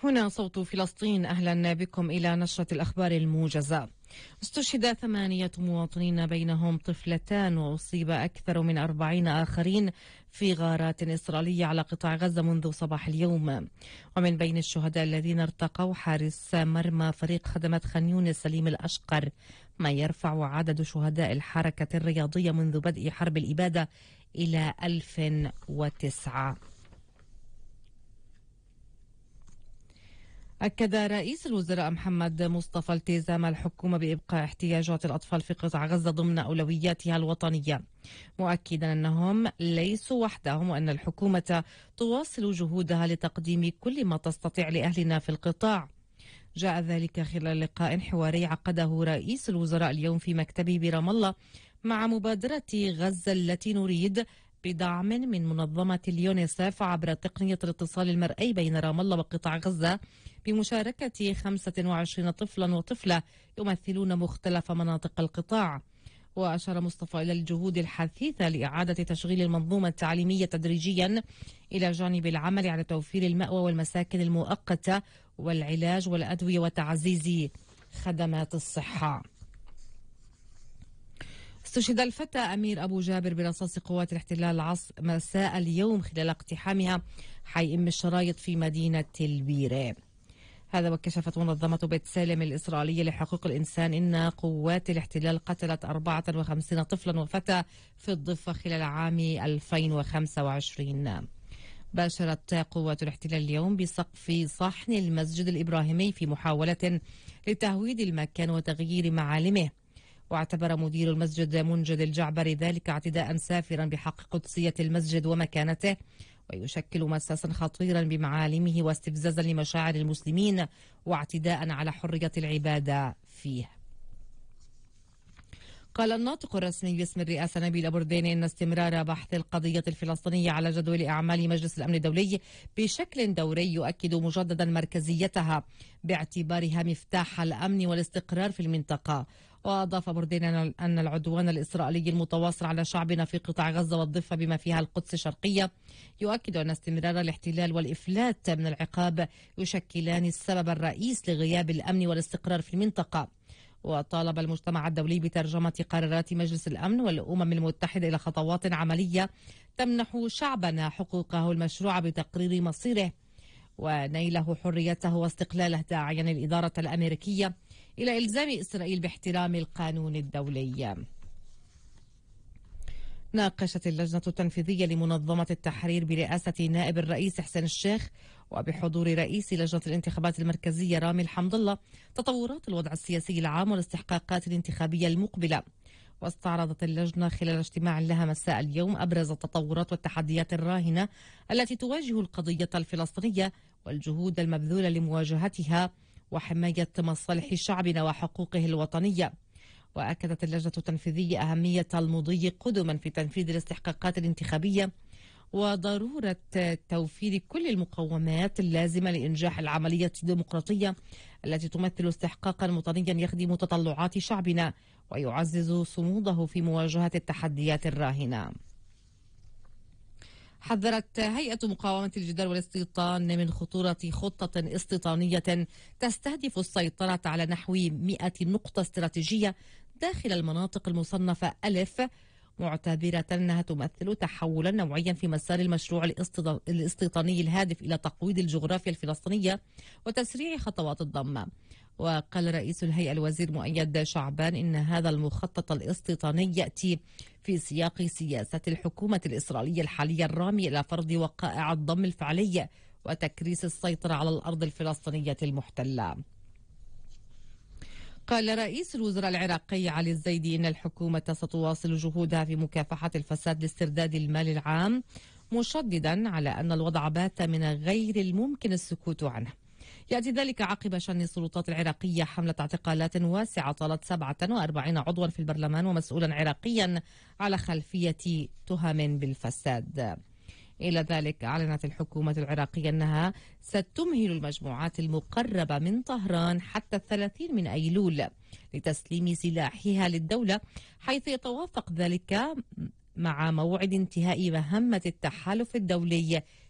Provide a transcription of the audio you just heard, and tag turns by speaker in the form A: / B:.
A: هنا صوت فلسطين، أهلا بكم إلى نشرة الأخبار الموجزة. استشهد 8 مواطنين بينهم طفلتان وأصيب أكثر من 40 آخرين في غارات إسرائيلية على قطاع غزة منذ صباح اليوم. ومن بين الشهداء الذين ارتقوا حارس مرمى فريق خدمات خان يونس سليم الأشقر، ما يرفع عدد شهداء الحركة الرياضية منذ بدء حرب الإبادة إلى 1009. أكد رئيس الوزراء محمد مصطفى التزام الحكومة بإبقاء احتياجات الأطفال في قطاع غزة ضمن أولوياتها الوطنية، مؤكدا أنهم ليسوا وحدهم وأن الحكومة تواصل جهودها لتقديم كل ما تستطيع لأهلنا في القطاع. جاء ذلك خلال لقاء حواري عقده رئيس الوزراء اليوم في مكتبه برام الله مع مبادرة غزة التي نريد بدعم من منظمة اليونيسف عبر تقنية الاتصال المرئي بين رام الله وقطاع غزة بمشاركة 25 طفلا وطفلة يمثلون مختلف مناطق القطاع. وأشار مصطفى إلى الجهود الحثيثة لإعادة تشغيل المنظومة التعليمية تدريجيا إلى جانب العمل على توفير المأوى والمساكن المؤقتة والعلاج والأدوية وتعزيز خدمات الصحة. استشهد الفتى أمير أبو جابر برصاص قوات الاحتلال مساء اليوم خلال اقتحامها حي أم الشرايط في مدينة البيرة. هذا وكشفت منظمة بيت سالم الإسرائيلية لحقوق الإنسان إن قوات الاحتلال قتلت 54 طفلا وفتى في الضفة خلال عام 2025. باشرت قوات الاحتلال اليوم بسقف صحن المسجد الإبراهيمي في محاولة لتهويد المكان وتغيير معالمه. واعتبر مدير المسجد منجد الجعبري ذلك اعتداء سافرا بحق قدسية المسجد ومكانته، ويشكل مساسا خطيرا بمعالمه واستفزازا لمشاعر المسلمين واعتداء على حرية العبادة فيه. قال الناطق الرسمي باسم الرئاسة نبيل أبرديني إن استمرار بحث القضية الفلسطينية على جدول أعمال مجلس الأمن الدولي بشكل دوري يؤكد مجددا مركزيتها باعتبارها مفتاح الأمن والاستقرار في المنطقة. وأضاف أبرديني أن العدوان الإسرائيلي المتواصل على شعبنا في قطاع غزة والضفة بما فيها القدس الشرقية يؤكد أن استمرار الاحتلال والإفلات من العقاب يشكلان السبب الرئيس لغياب الأمن والاستقرار في المنطقة. وطالب المجتمع الدولي بترجمة قرارات مجلس الأمن والأمم المتحدة إلى خطوات عملية تمنح شعبنا حقوقه المشروعة بتقرير مصيره ونيله حريته واستقلاله، داعيا الإدارة الأمريكية إلى إلزام إسرائيل باحترام القانون الدولي. ناقشت اللجنة التنفيذية لمنظمة التحرير برئاسة نائب الرئيس حسين الشيخ وبحضور رئيس لجنة الانتخابات المركزية رامي الحمد الله تطورات الوضع السياسي العام والاستحقاقات الانتخابية المقبلة. واستعرضت اللجنة خلال اجتماع لها مساء اليوم أبرز التطورات والتحديات الراهنة التي تواجه القضية الفلسطينية والجهود المبذولة لمواجهتها وحماية مصالح شعبنا وحقوقه الوطنية. وأكدت اللجنة التنفيذية أهمية المضي قدما في تنفيذ الاستحقاقات الانتخابية وضرورة توفير كل المقومات اللازمة لإنجاح العملية الديمقراطية التي تمثل استحقاقا وطنيا يخدم تطلعات شعبنا ويعزز صموده في مواجهة التحديات الراهنة. حذرت هيئة مقاومة الجدال والاستيطان من خطورة خطة استيطانية تستهدف السيطرة على نحو 100 نقطة استراتيجية داخل المناطق المصنفة ألف، معتبرة أنها تمثل تحولا نوعيا في مسار المشروع الاستيطاني الهادف إلى تقويض الجغرافيا الفلسطينية وتسريع خطوات الضم. وقال رئيس الهيئة الوزير مؤيد شعبان إن هذا المخطط الاستيطاني يأتي في سياق سياسة الحكومة الإسرائيلية الحالية الرامية إلى فرض وقائع الضم الفعلي وتكريس السيطرة على الأرض الفلسطينية المحتلة. قال رئيس الوزراء العراقي علي الزيدي إن الحكومة ستواصل جهودها في مكافحة الفساد لاسترداد المال العام، مشددا على أن الوضع بات من غير الممكن السكوت عنه. يأتي ذلك عقب شن السلطات العراقية حملة اعتقالات واسعة طالت 47 عضوا في البرلمان ومسؤولا عراقيا على خلفية تهم بالفساد. إلى ذلك أعلنت الحكومة العراقية أنها ستمهل المجموعات المقربة من طهران حتى 30 من أيلول لتسليم سلاحها للدولة، حيث يتوافق ذلك مع موعد انتهاء مهمة التحالف الدولي